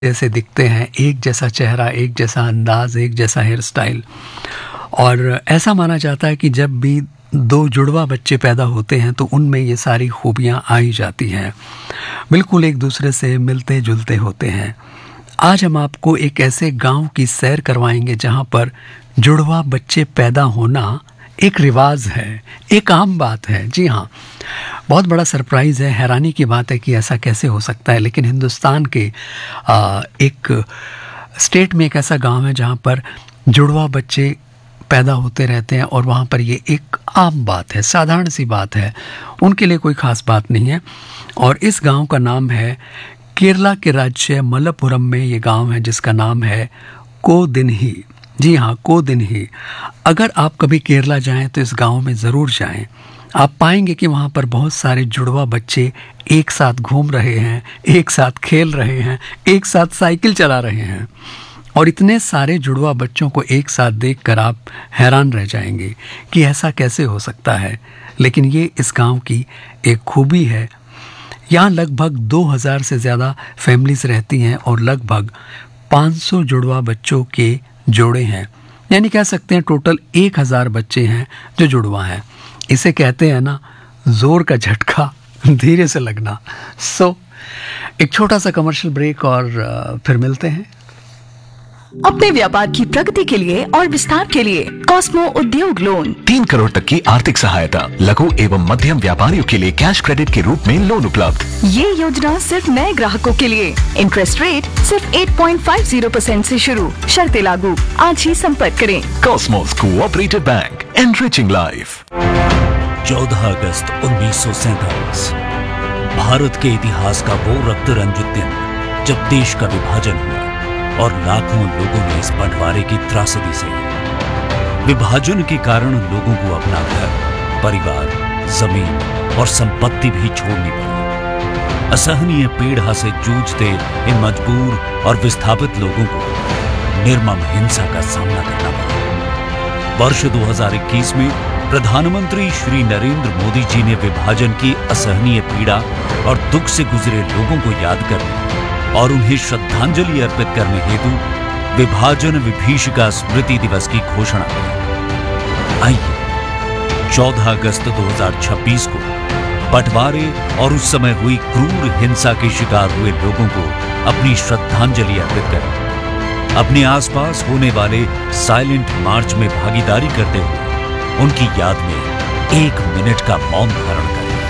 जैसे दिखते हैं, एक जैसा चेहरा, एक जैसा अंदाज, एक जैसा हेयर स्टाइल। और ऐसा माना जाता है कि जब भी दो जुड़वा बच्चे पैदा होते हैं तो उनमें ये सारी खूबियाँ आ ही जाती हैं, बिल्कुल एक दूसरे से मिलते जुलते होते हैं। आज हम आपको एक ऐसे गांव की सैर करवाएंगे जहां पर जुड़वा बच्चे पैदा होना एक रिवाज है, एक आम बात है। जी हाँ, बहुत बड़ा सरप्राइज़ है, हैरानी की बात है कि ऐसा कैसे हो सकता है। लेकिन हिंदुस्तान के एक स्टेट में एक ऐसा गांव है जहां पर जुड़वा बच्चे पैदा होते रहते हैं और वहाँ पर ये एक आम बात है, साधारण सी बात है, उनके लिए कोई ख़ास बात नहीं है। और इस गांव का नाम है, केरला के राज्य मलप्पुरम में ये गांव है जिसका नाम है कोदिनही। जी हाँ, कोदिनही। अगर आप कभी केरला जाएं तो इस गांव में ज़रूर जाएं। आप पाएंगे कि वहाँ पर बहुत सारे जुड़वा बच्चे एक साथ घूम रहे हैं, एक साथ खेल रहे हैं, एक साथ साइकिल चला रहे हैं। और इतने सारे जुड़वा बच्चों को एक साथ देखकर आप हैरान रह जाएंगे कि ऐसा कैसे हो सकता है। लेकिन ये इस गांव की एक खूबी है। यहाँ लगभग 2000 से ज़्यादा फैमिलीज़ रहती हैं और लगभग 500 जुड़वा बच्चों के जोड़े हैं। यानी कह सकते हैं टोटल 1000 बच्चे हैं जो जुड़वा हैं। इसे कहते हैं ना, जोर का झटका धीरे से लगना। एक छोटा सा कमर्शियल ब्रेक और फिर मिलते हैं। अपने व्यापार की प्रगति के लिए और विस्तार के लिए कॉस्मो उद्योग लोन 3 करोड़ तक की आर्थिक सहायता, लघु एवं मध्यम व्यापारियों के लिए कैश क्रेडिट के रूप में लोन उपलब्ध। ये योजना सिर्फ नए ग्राहकों के लिए। इंटरेस्ट रेट सिर्फ 8.50% से शुरू, शर्तें लागू। आज ही संपर्क करें। Cosmos cooperative bank, enriching life. 14 अगस्त 1947 भारत के इतिहास का वो रक्त रंजित दिन जब देश का विभाजन हुआ और लाखों लोगों ने इस बंटवारे की त्रासदी से विभाजन के कारण लोगों को अपना घर, परिवार, जमीन और संपत्ति भी छोड़नी पड़ी। असहनीय पीड़ा से जूझते इन मजबूर और विस्थापित लोगों को निर्मम हिंसा का सामना करना पड़ा। वर्ष 2021 में प्रधानमंत्री श्री नरेंद्र मोदी जी ने विभाजन की असहनीय पीड़ा और दुख से गुजरे लोगों को याद करने और उन्हें श्रद्धांजलि अर्पित करने हेतु विभाजन विभीषिका स्मृति दिवस की घोषणा की। आइए 14 अगस्त 2026 को बंटवारे और उस समय हुई क्रूर हिंसा के शिकार हुए लोगों को अपनी श्रद्धांजलि अर्पित करें। अपने आसपास होने वाले साइलेंट मार्च में भागीदारी करते हुए उनकी याद में 1 मिनट का मौन धारण करें।